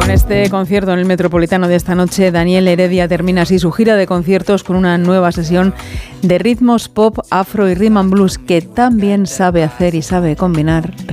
Con este concierto en el Metropolitano de esta noche, Daniel Heredia termina así su gira de conciertos con una nueva sesión de ritmos pop, afro y rhythm and blues que tan bien sabe hacer y sabe combinar